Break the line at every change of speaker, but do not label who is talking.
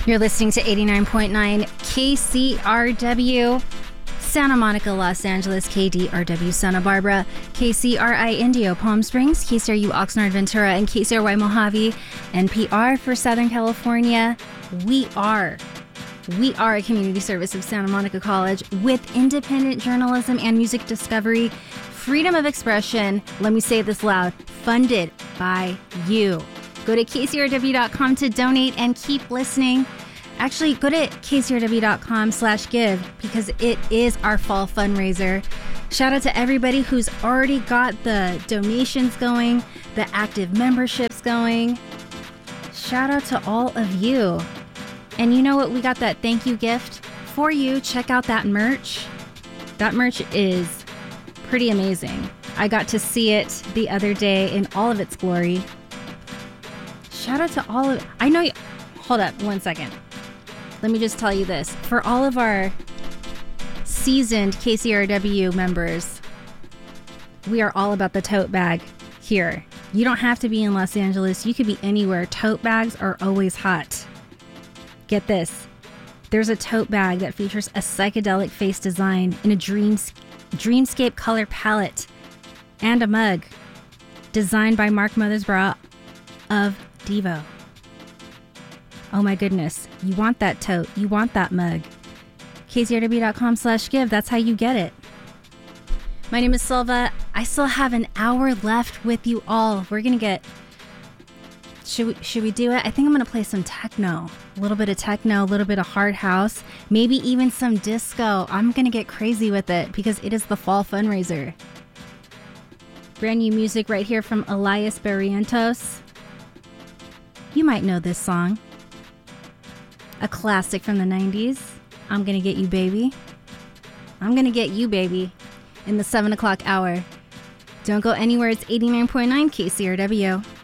You're listening to 89.9 KCRW, Santa Monica, Los Angeles, KDRW, Santa Barbara, KCRI Indio, Palm Springs, KCRU Oxnard, Ventura, and KCRY Mojave, NPR for Southern California. We are a community service of Santa Monica College with independent journalism and music discovery, freedom of expression, let me say this loud, funded by you. Go to kcrw.com to donate and keep listening. Actually, go to kcrw.com/give because it is our fall fundraiser. Shout out to everybody who's already got the donations going, the active memberships going. Shout out to all of you. And you know what? We got that thank you gift for you. Check out that merch. That merch is pretty amazing. I got to see it the other day in all of its glory. Shout out to all of... I know you... Hold up 1 second. Let me just tell you this. For all of our seasoned KCRW members, we are all about the tote bag here. You don't have to be in Los Angeles. You could be anywhere. Tote bags are always hot. Get this. There's a tote bag that features a psychedelic face design in a dreamscape color palette and a mug designed by Mark Mothersbaugh of Devo. Oh my goodness. You want that tote. You want that mug. kcrw.com/give. That's how you get it. My name is Silva. I still have an hour left with you all. We're going to get... Should we do it? I think I'm going to play some techno. A little bit of techno, a little bit of hard house, maybe even some disco. I'm going to get crazy with it because it is the fall fundraiser. Brand new music right here from Elias Barrientos. You might know this song. A classic from the 90s. I'm Gonna Get You, Baby. I'm Gonna Get You, Baby. In the 7 o'clock hour. Don't go anywhere. It's 89.9 KCRW.